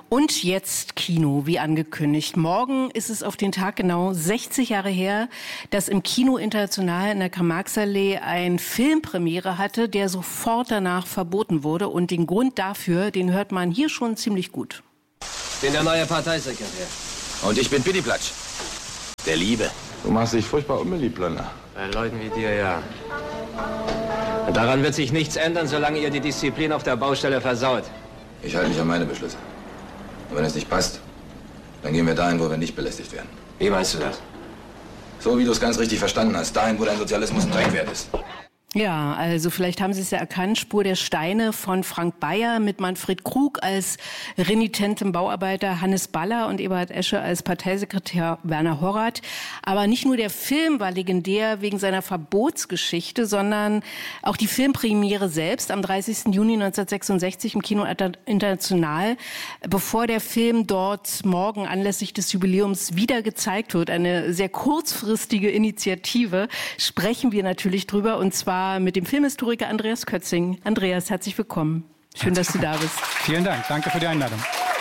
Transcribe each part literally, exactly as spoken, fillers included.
Und jetzt Kino, wie angekündigt. Morgen ist es auf den Tag genau sechzig Jahre her, dass im Kino International in der Karl-Marx-Allee ein Film Premiere hatte, der sofort danach verboten wurde. Und den Grund dafür, den hört man hier schon ziemlich gut. Ich bin der neue Parteisekretär. Und ich bin Pittiplatsch. Der Liebe. Du machst dich furchtbar unbeliebt, Blönder. Bei Leuten wie dir, ja. Und daran wird sich nichts ändern, solange ihr die Disziplin auf der Baustelle versaut. Ich halte mich an meine Beschlüsse. Und wenn es nicht passt, dann gehen wir dahin, wo wir nicht belästigt werden. Wie meinst du das? So wie du es ganz richtig verstanden hast. Dahin, wo dein Sozialismus ein Dreckwert ist. Ja, also vielleicht haben Sie es ja erkannt, Spur der Steine von Frank Bayer mit Manfred Krug als renitentem Bauarbeiter, Hannes Baller und Eberhard Esche als Parteisekretär Werner Horrath. Aber nicht nur der Film war legendär wegen seiner Verbotsgeschichte, sondern auch die Filmpremiere selbst am dreißigsten Juni neunzehnhundertsechsundsechzig im Kino International, bevor der Film dort morgen anlässlich des Jubiläums wieder gezeigt wird. Eine sehr kurzfristige Initiative, sprechen wir natürlich drüber, und zwar mit dem Filmhistoriker Andreas Kötzing. Andreas, herzlich willkommen. Schön, dass du da bist. Vielen Dank. Danke für die Einladung.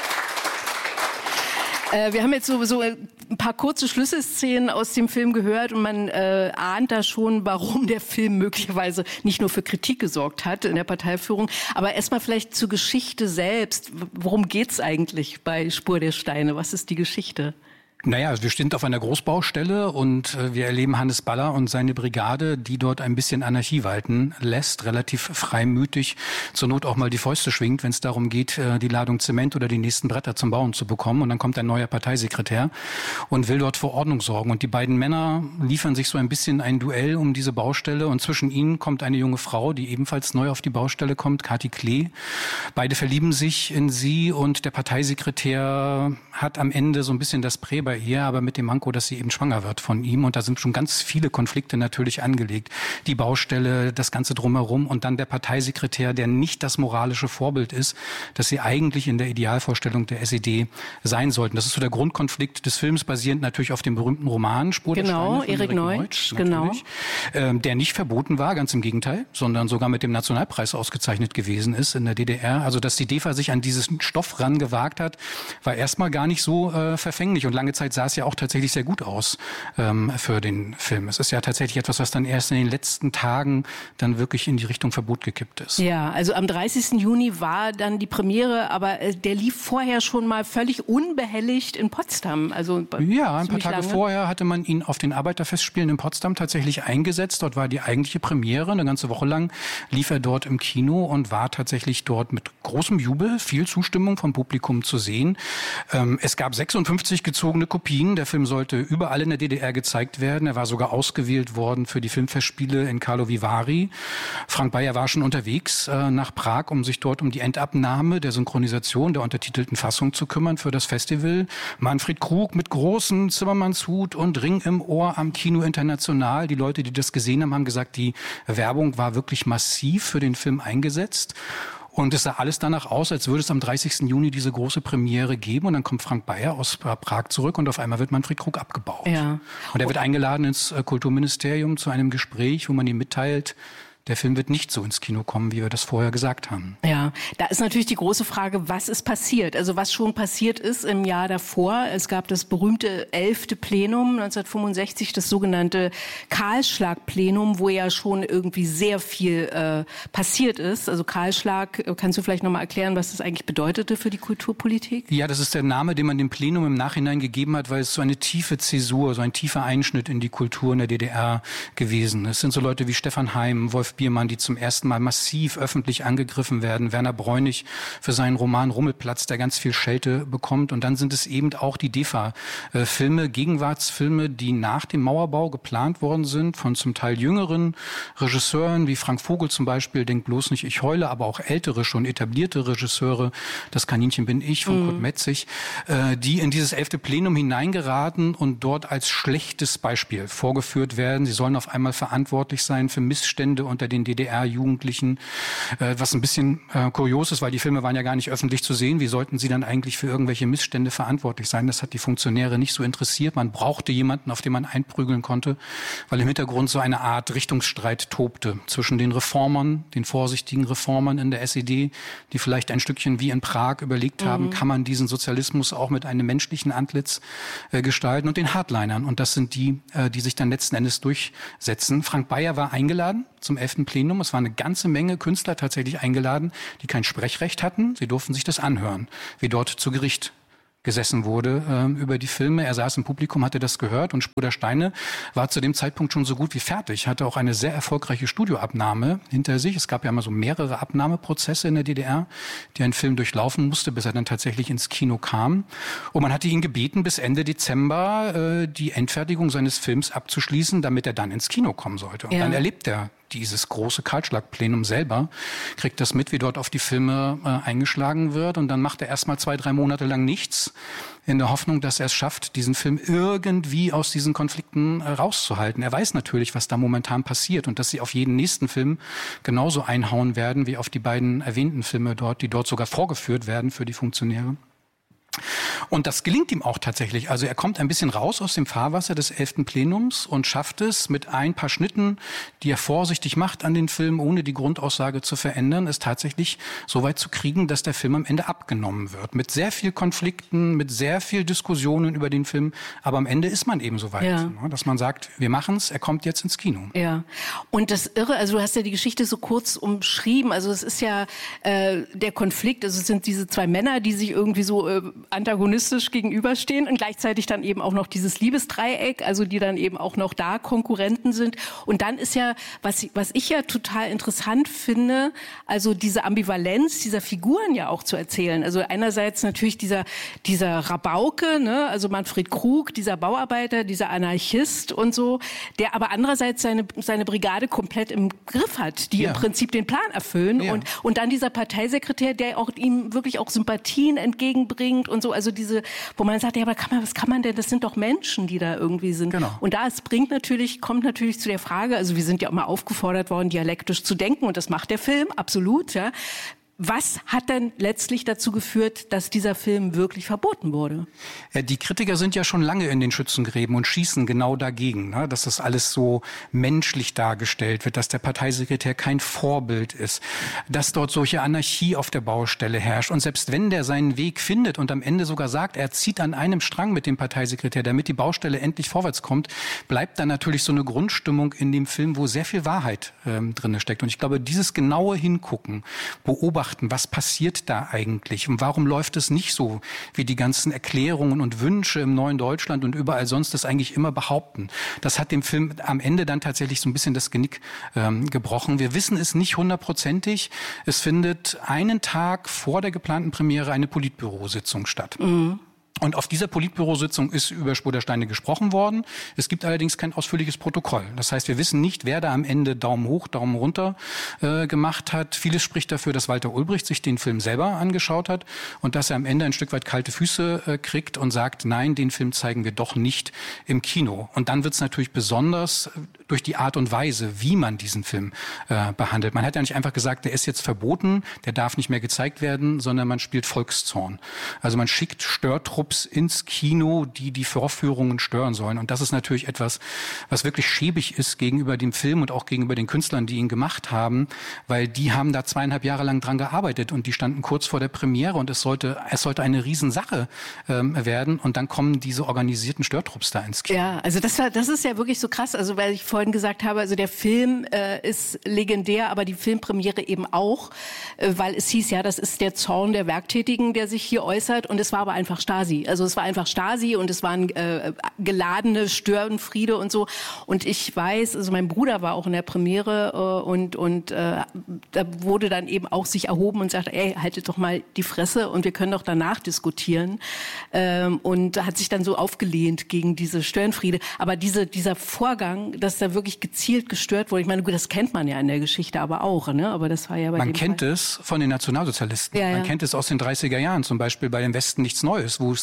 Äh, wir haben jetzt sowieso ein paar kurze Schlüsselszenen aus dem Film gehört und man äh, ahnt da schon, warum der Film möglicherweise nicht nur für Kritik gesorgt hat in der Parteiführung. Aber erstmal vielleicht zur Geschichte selbst. Worum geht's eigentlich bei Spur der Steine? Was ist die Geschichte? Naja, also wir sind auf einer Großbaustelle und äh, wir erleben Hannes Baller und seine Brigade, die dort ein bisschen Anarchie walten lässt, relativ freimütig, zur Not auch mal die Fäuste schwingt, wenn es darum geht, äh, die Ladung Zement oder die nächsten Bretter zum Bauen zu bekommen. Und dann kommt ein neuer Parteisekretär und will dort für Ordnung sorgen. Und die beiden Männer liefern sich so ein bisschen ein Duell um diese Baustelle und zwischen ihnen kommt eine junge Frau, die ebenfalls neu auf die Baustelle kommt, Kathi Klee. Beide verlieben sich in sie und der Parteisekretär hat am Ende so ein bisschen das Prä bei ihr, aber mit dem Manko, dass sie eben schwanger wird von ihm. Und da sind schon ganz viele Konflikte natürlich angelegt. Die Baustelle, das Ganze drumherum und dann der Parteisekretär, der nicht das moralische Vorbild ist, das sie eigentlich in der Idealvorstellung der S E D sein sollten. Das ist so der Grundkonflikt des Films, basierend natürlich auf dem berühmten Roman Spur der Steine von Erik Neutsch, genau. Ähm, der nicht verboten war, ganz im Gegenteil, sondern sogar mit dem Nationalpreis ausgezeichnet gewesen ist in der D D R. Also dass die D E F A sich an diesen Stoff rangewagt hat, war erstmal gar nicht so äh, verfänglich. Und lange Zeit sah es ja auch tatsächlich sehr gut aus ähm, für den Film. Es ist ja tatsächlich etwas, was dann erst in den letzten Tagen dann wirklich in die Richtung Verbot gekippt ist. Ja, also am dreißigsten Juni war dann die Premiere, aber äh, der lief vorher schon mal völlig unbehelligt in Potsdam. Also ja, ein paar Tage lange. vorher hatte man ihn auf den Arbeiterfestspielen in Potsdam tatsächlich eingesetzt. Dort war die eigentliche Premiere. Eine ganze Woche lang lief er dort im Kino und war tatsächlich dort mit großem Jubel, viel Zustimmung vom Publikum zu sehen. Ähm, es gab sechsundfünfzig gezogene Kopien. Der Film sollte überall in der D D R gezeigt werden. Er war sogar ausgewählt worden für die Filmfestspiele in Karlovy Vary. Frank Bayer war schon unterwegs äh, nach Prag, um sich dort um die Endabnahme der Synchronisation der untertitelten Fassung zu kümmern für das Festival. Manfred Krug mit großem Zimmermannshut und Ring im Ohr am Kino International. Die Leute, die das gesehen haben, haben gesagt, die Werbung war wirklich massiv für den Film eingesetzt. Und es sah alles danach aus, als würde es am dreißigsten Juni diese große Premiere geben. Und dann kommt Frank Bayer aus Prag zurück und auf einmal wird Manfred Krug abgebaut. Ja. Und er wird eingeladen ins Kulturministerium zu einem Gespräch, wo man ihm mitteilt, der Film wird nicht so ins Kino kommen, wie wir das vorher gesagt haben. Ja, da ist natürlich die große Frage, was ist passiert? Also was schon passiert ist im Jahr davor. Es gab das berühmte elfte Plenum neunzehnhundertfünfundsechzig, das sogenannte Kahlschlag-Plenum, wo ja schon irgendwie sehr viel äh, passiert ist. Also Kahlschlag, kannst du vielleicht nochmal erklären, was das eigentlich bedeutete für die Kulturpolitik? Ja, das ist der Name, den man dem Plenum im Nachhinein gegeben hat, weil es so eine tiefe Zäsur, so ein tiefer Einschnitt in die Kultur in der D D R gewesen ist. Es sind so Leute wie Stefan Heym, Wolf Biermann, die zum ersten Mal massiv öffentlich angegriffen werden. Werner Bräunig für seinen Roman Rummelplatz, der ganz viel Schelte bekommt. Und dann sind es eben auch die D E F A-Filme, Gegenwartsfilme, die nach dem Mauerbau geplant worden sind von zum Teil jüngeren Regisseuren, wie Frank Vogel zum Beispiel, Denk bloß nicht, ich heule, aber auch ältere, schon etablierte Regisseure, Das Kaninchen bin ich von mhm. Kurt Metzig, äh, die in dieses elfte Plenum hineingeraten und dort als schlechtes Beispiel vorgeführt werden. Sie sollen auf einmal verantwortlich sein für Missstände unter den D D R-Jugendlichen, äh, was ein bisschen äh, kurios ist, weil die Filme waren ja gar nicht öffentlich zu sehen. Wie sollten sie dann eigentlich für irgendwelche Missstände verantwortlich sein? Das hat die Funktionäre nicht so interessiert. Man brauchte jemanden, auf den man einprügeln konnte, weil im Hintergrund so eine Art Richtungsstreit tobte zwischen den Reformern, den vorsichtigen Reformern in der S E D, die vielleicht ein Stückchen wie in Prag überlegt haben, mhm. kann man diesen Sozialismus auch mit einem menschlichen Antlitz äh, gestalten, und den Hardlinern. Und das sind die, äh, die sich dann letzten Endes durchsetzen. Frank Bayer war eingeladen zum elften Plenum. Es waren eine ganze Menge Künstler tatsächlich eingeladen, die kein Sprechrecht hatten. Sie durften sich das anhören, wie dort zu Gericht gesessen wurde äh, über die Filme. Er saß im Publikum, hatte das gehört, und Spur der Steine war zu dem Zeitpunkt schon so gut wie fertig, hatte auch eine sehr erfolgreiche Studioabnahme hinter sich. Es gab ja immer so mehrere Abnahmeprozesse in der D D R, die ein Film durchlaufen musste, bis er dann tatsächlich ins Kino kam. Und man hatte ihn gebeten, bis Ende Dezember äh, die Endfertigung seines Films abzuschließen, damit er dann ins Kino kommen sollte. Und ja. dann erlebt er dieses große Kahlschlagplenum selber, kriegt das mit, wie dort auf die Filme äh, eingeschlagen wird, und dann macht er erstmal zwei, drei Monate lang nichts, in der Hoffnung, dass er es schafft, diesen Film irgendwie aus diesen Konflikten äh, rauszuhalten. Er weiß natürlich, was da momentan passiert, und dass sie auf jeden nächsten Film genauso einhauen werden, wie auf die beiden erwähnten Filme dort, die dort sogar vorgeführt werden für die Funktionäre. Und das gelingt ihm auch tatsächlich. Also er kommt ein bisschen raus aus dem Fahrwasser des elften Plenums und schafft es mit ein paar Schnitten, die er vorsichtig macht an den Film, ohne die Grundaussage zu verändern, es tatsächlich so weit zu kriegen, dass der Film am Ende abgenommen wird. Mit sehr viel Konflikten, mit sehr viel Diskussionen über den Film. Aber am Ende ist man eben so weit, ja. dass man sagt, wir machen's, er kommt jetzt ins Kino. Ja. Und das Irre, also du hast ja die Geschichte so kurz umschrieben. Also es ist ja äh, der Konflikt, also es sind diese zwei Männer, die sich irgendwie so äh, antagonistisch gegenüberstehen, und gleichzeitig dann eben auch noch dieses Liebesdreieck, also die dann eben auch noch da Konkurrenten sind. Und dann ist ja, was, was ich ja total interessant finde, also diese Ambivalenz dieser Figuren ja auch zu erzählen. Also einerseits natürlich dieser, dieser Rabauke, ne, also Manfred Krug, dieser Bauarbeiter, dieser Anarchist und so, der aber andererseits seine, seine Brigade komplett im Griff hat, die ja. im Prinzip den Plan erfüllen. Ja. Und, und dann dieser Parteisekretär, der auch ihm wirklich auch Sympathien entgegenbringt und so, also diese, wo man sagt, ja, aber kann man, was kann man denn, das sind doch Menschen, die da irgendwie sind. Genau. Und da es bringt natürlich, kommt natürlich zu der Frage, also wir sind ja auch mal aufgefordert worden, dialektisch zu denken, und das macht der Film, absolut, ja. Was hat denn letztlich dazu geführt, dass dieser Film wirklich verboten wurde? Ja, die Kritiker sind ja schon lange in den Schützengräben und schießen genau dagegen, ne? Dass das alles so menschlich dargestellt wird, dass der Parteisekretär kein Vorbild ist, dass dort solche Anarchie auf der Baustelle herrscht. Und selbst wenn der seinen Weg findet und am Ende sogar sagt, er zieht an einem Strang mit dem Parteisekretär, damit die Baustelle endlich vorwärts kommt, bleibt dann natürlich so eine Grundstimmung in dem Film, wo sehr viel Wahrheit ähm, drin steckt. Und ich glaube, dieses genaue Hingucken, beobachten, was passiert da eigentlich und warum läuft es nicht so, wie die ganzen Erklärungen und Wünsche im neuen Deutschland und überall sonst das eigentlich immer behaupten. Das hat dem Film am Ende dann tatsächlich so ein bisschen das Genick ähm, gebrochen. Wir wissen es nicht hundertprozentig. Es findet einen Tag vor der geplanten Premiere eine Politbürositzung statt. Mhm. Und auf dieser Politbürositzung ist über Spur der Steine gesprochen worden. Es gibt allerdings kein ausführliches Protokoll. Das heißt, wir wissen nicht, wer da am Ende Daumen hoch, Daumen runter äh, gemacht hat. Vieles spricht dafür, dass Walter Ulbricht sich den Film selber angeschaut hat und dass er am Ende ein Stück weit kalte Füße äh, kriegt und sagt, nein, den Film zeigen wir doch nicht im Kino. Und dann wird es natürlich besonders durch die Art und Weise, wie man diesen Film äh, behandelt. Man hat ja nicht einfach gesagt, der ist jetzt verboten, der darf nicht mehr gezeigt werden, sondern man spielt Volkszorn. Also man schickt Störtrupps ins Kino, die die Vorführungen stören sollen. Und das ist natürlich etwas, was wirklich schäbig ist gegenüber dem Film und auch gegenüber den Künstlern, die ihn gemacht haben, weil die haben da zweieinhalb Jahre lang dran gearbeitet und die standen kurz vor der Premiere und es sollte, es sollte eine Riesensache ähm, werden und dann kommen diese organisierten Störtrupps da ins Kino. Ja, also das war, das ist ja wirklich so krass, also weil ich vorhin gesagt habe, also der Film äh, ist legendär, aber die Filmpremiere eben auch, äh, weil es hieß ja, das ist der Zorn der Werktätigen, der sich hier äußert, und es war aber einfach Stasi. Also es war einfach Stasi und es waren äh, geladene Störenfriede und so. Und ich weiß, also mein Bruder war auch in der Premiere äh, und und äh, da wurde dann eben auch sich erhoben und sagte, ey, haltet doch mal die Fresse und wir können doch danach diskutieren. Ähm, und hat sich dann so aufgelehnt gegen diese Störenfriede. Aber diese dieser Vorgang, dass da wirklich gezielt gestört wurde, ich meine, gut, das kennt man ja in der Geschichte aber auch, ne? Aber das war ja bei Man dem kennt Fall. es von den Nationalsozialisten. Ja, ja. Man kennt es aus den dreißiger Jahren, zum Beispiel bei dem Westen nichts Neues, wo es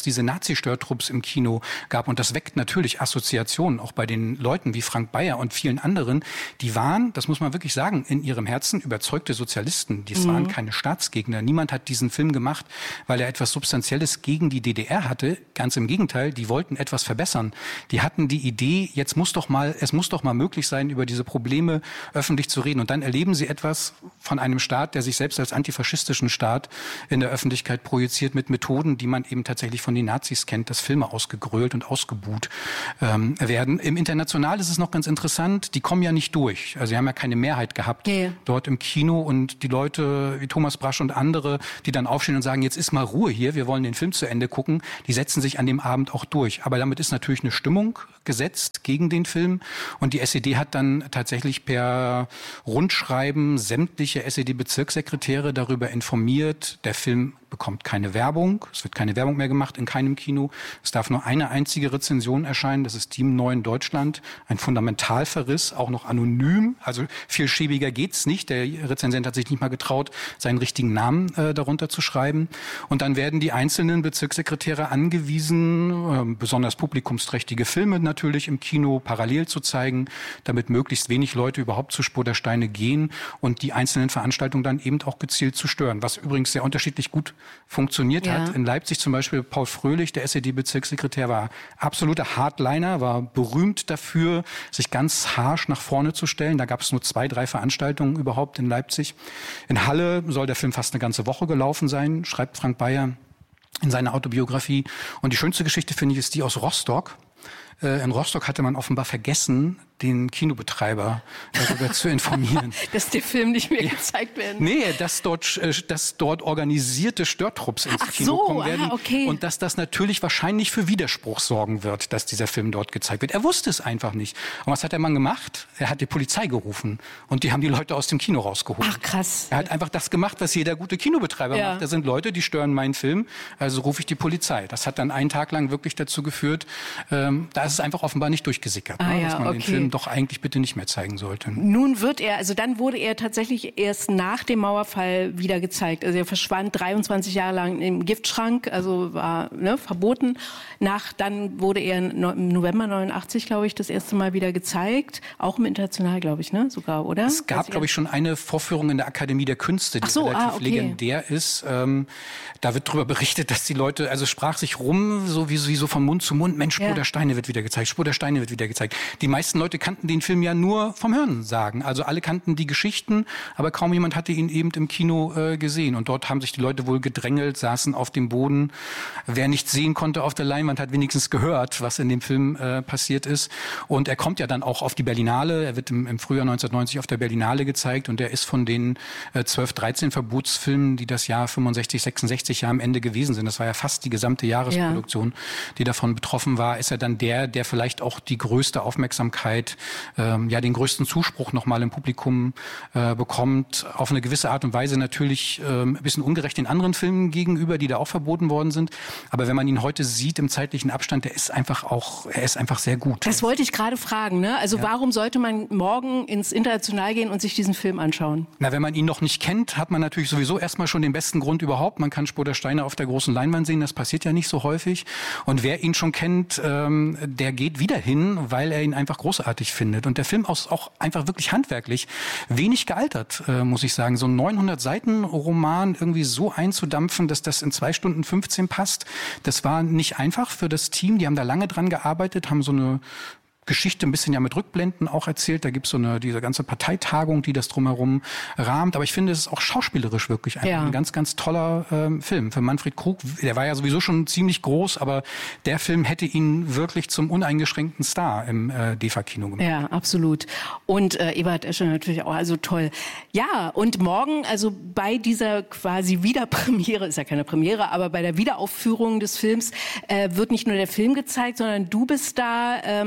diese Nazi-Störtrupps im Kino gab. Und das weckt natürlich Assoziationen, auch bei den Leuten wie Frank Bayer und vielen anderen. Die waren, das muss man wirklich sagen, in ihrem Herzen überzeugte Sozialisten. Das mhm. waren keine Staatsgegner. Niemand hat diesen Film gemacht, weil er etwas Substanzielles gegen die D D R hatte. Ganz im Gegenteil, die wollten etwas verbessern. Die hatten die Idee, jetzt muss doch mal, es muss doch mal möglich sein, über diese Probleme öffentlich zu reden. Und dann erleben sie etwas von einem Staat, der sich selbst als antifaschistischen Staat in der Öffentlichkeit projiziert mit Methoden, die man eben tatsächlich von den Nazis kennt, dass Filme ausgegrölt und ausgebuht ähm, werden. Im International ist es noch ganz interessant, die kommen ja nicht durch. Also sie haben ja keine Mehrheit gehabt yeah. dort im Kino und die Leute wie Thomas Brasch und andere, die dann aufstehen und sagen, jetzt ist mal Ruhe hier, wir wollen den Film zu Ende gucken, die setzen sich an dem Abend auch durch. Aber damit ist natürlich eine Stimmung gesetzt gegen den Film und die S E D hat dann tatsächlich per Rundschreiben sämtliche S E D-Bezirkssekretäre darüber informiert, der Film bekommt keine Werbung, es wird keine Werbung mehr gemacht in keinem Kino, es darf nur eine einzige Rezension erscheinen, das ist die im Neuen Deutschland, ein Fundamentalverriss, auch noch anonym, also viel schäbiger geht's nicht, der Rezensent hat sich nicht mal getraut, seinen richtigen Namen äh, darunter zu schreiben und dann werden die einzelnen Bezirkssekretäre angewiesen, äh, besonders publikumsträchtige Filme natürlich im Kino parallel zu zeigen, damit möglichst wenig Leute überhaupt zu Spur der Steine gehen und die einzelnen Veranstaltungen dann eben auch gezielt zu stören, was übrigens sehr unterschiedlich gut funktioniert ja. hat. In Leipzig zum Beispiel Paul Fröhlich, der S E D-Bezirkssekretär, war absoluter Hardliner, war berühmt dafür, sich ganz harsch nach vorne zu stellen. Da gab es nur zwei, drei Veranstaltungen überhaupt in Leipzig. In Halle soll der Film fast eine ganze Woche gelaufen sein, schreibt Frank Bayer in seiner Autobiografie. Und die schönste Geschichte, finde ich, ist die aus Rostock. In Rostock hatte man offenbar vergessen, den Kinobetreiber darüber zu informieren. Dass der Film nicht mehr gezeigt werden. Nee, dass dort, dass dort organisierte Störtrupps ins Ach Kino so, kommen werden. Ah, okay. Und dass das natürlich wahrscheinlich für Widerspruch sorgen wird, dass dieser Film dort gezeigt wird. Er wusste es einfach nicht. Und was hat der Mann gemacht? Er hat die Polizei gerufen. Und die haben die Leute aus dem Kino rausgeholt. Ach, krass. Er hat einfach das gemacht, was jeder gute Kinobetreiber ja. macht. Da sind Leute, die stören meinen Film, also rufe ich die Polizei. Das hat dann einen Tag lang wirklich dazu geführt, ähm, da ist es einfach offenbar nicht durchgesickert, ah, ne? ja, dass man okay. den Film doch eigentlich bitte nicht mehr zeigen sollte. Nun wird er, also dann wurde er tatsächlich erst nach dem Mauerfall wieder gezeigt. Also er verschwand dreiundzwanzig Jahre lang im Giftschrank, also war ne, verboten. Nach, dann wurde er im November neunundachtzig, glaube ich, das erste Mal wieder gezeigt. Auch im International, glaube ich, ne, sogar, oder? Es gab, glaube ich, schon eine Vorführung in der Akademie der Künste, die so, relativ ah, okay. legendär ist. Ähm, da wird darüber berichtet, dass die Leute, also sprach sich rum, so wie, wie so von Mund zu Mund, Mensch, Spur ja. der Steine wird wieder gezeigt, Spur der Steine wird wieder gezeigt. Die meisten Leute kannten den Film ja nur vom Hörensagen. Also alle kannten die Geschichten, aber kaum jemand hatte ihn eben im Kino äh, gesehen. Und dort haben sich die Leute wohl gedrängelt, saßen auf dem Boden. Wer nicht sehen konnte auf der Leinwand, hat wenigstens gehört, was in dem Film äh, passiert ist. Und er kommt ja dann auch auf die Berlinale. Er wird im, im Frühjahr neunzehnhundertneunzig auf der Berlinale gezeigt. Und er ist von den äh, zwölf, dreizehn Verbotsfilmen, die das Jahr fünfundsechzig, sechsundsechzig ja am Ende gewesen sind. Das war ja fast die gesamte Jahresproduktion, ja. die davon betroffen war. Ist er dann der, der vielleicht auch die größte Aufmerksamkeit, ähm, ja den größten Zuspruch nochmal im Publikum äh, bekommt. Auf eine gewisse Art und Weise natürlich ähm, ein bisschen ungerecht den anderen Filmen gegenüber, die da auch verboten worden sind. Aber wenn man ihn heute sieht im zeitlichen Abstand, der ist einfach auch, er ist einfach sehr gut. Das wollte ich gerade fragen, ne? Also ja. warum sollte man morgen ins International gehen und sich diesen Film anschauen? Na, wenn man ihn noch nicht kennt, hat man natürlich sowieso erstmal schon den besten Grund überhaupt. Man kann Spur der Steine auf der großen Leinwand sehen, das passiert ja nicht so häufig. Und wer ihn schon kennt, ähm, der geht wieder hin, weil er ihn einfach großartig findet. Und der Film ist auch einfach wirklich handwerklich wenig gealtert, äh, muss ich sagen. So ein neunhundert Seiten Roman irgendwie so einzudampfen, dass das in zwei Stunden fünfzehn passt, das war nicht einfach für das Team. Die haben da lange dran gearbeitet, haben so eine Geschichte ein bisschen ja mit Rückblenden auch erzählt. Da gibt's so eine, diese ganze Parteitagung, die das drumherum rahmt. Aber ich finde, es ist auch schauspielerisch wirklich einfach ja. ein ganz, ganz toller ähm, Film. Für Manfred Krug, der war ja sowieso schon ziemlich groß, aber der Film hätte ihn wirklich zum uneingeschränkten Star im äh, D E F A-Kino gemacht. Ja, absolut. Und äh, Eberhard Escher natürlich auch, also toll. Ja, und morgen, also bei dieser quasi Wiederpremiere, ist ja keine Premiere, aber bei der Wiederaufführung des Films äh, wird nicht nur der Film gezeigt, sondern du bist da. Ähm, es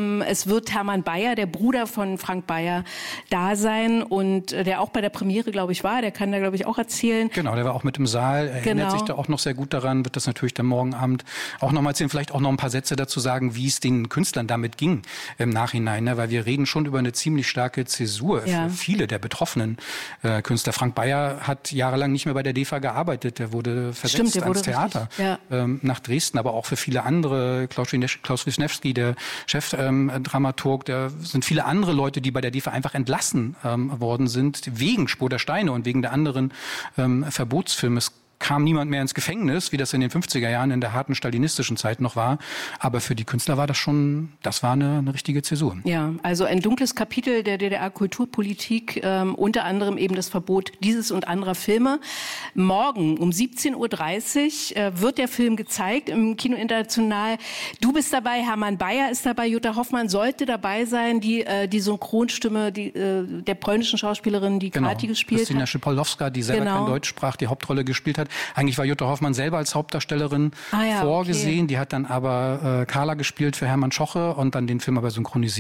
wird Hermann Bayer, der Bruder von Frank Bayer, da sein und äh, der auch bei der Premiere, glaube ich, war. Der kann da, glaube ich, auch erzählen. Genau, der war auch mit im Saal, erinnert genau. sich da auch noch sehr gut daran, wird das natürlich dann morgen Abend auch noch mal erzählen, vielleicht auch noch ein paar Sätze dazu sagen, wie es den Künstlern damit ging im Nachhinein, ne? Weil wir reden schon über eine ziemlich starke Zäsur ja. für viele der betroffenen äh, Künstler. Frank Bayer hat jahrelang nicht mehr bei der D E F A gearbeitet, der wurde versetzt Stimmt, der wurde ans Theater richtig, ja. ähm, nach Dresden, aber auch für viele andere, Klaus, Klaus Wisniewski, der Chefdramaturg, ähm, da sind viele andere Leute, die bei der D E F A einfach entlassen ähm, worden sind, wegen Spur der Steine und wegen der anderen ähm, Verbotsfilme. Es kam niemand mehr ins Gefängnis, wie das in den fünfziger Jahren in der harten stalinistischen Zeit noch war. Aber für die Künstler war das schon, das war eine, eine richtige Zäsur. Ja, also ein dunkles Kapitel der D D R-Kulturpolitik, ähm, unter anderem eben das Verbot dieses und anderer Filme. Morgen um siebzehn Uhr dreißig äh, wird der Film gezeigt im Kino International. Du bist dabei, Hermann Bayer ist dabei, Jutta Hoffmann sollte dabei sein, die äh, die Synchronstimme die, äh, der polnischen Schauspielerin, die genau. Kati gespielt Christina hat. Schipolowska, die selber genau. kein Deutsch sprach, die Hauptrolle gespielt hat. Eigentlich war Jutta Hoffmann selber als Hauptdarstellerin ah, ja, vorgesehen. Okay. Die hat dann aber äh, Carla gespielt für Hermann Schoche und dann den Film aber synchronisiert.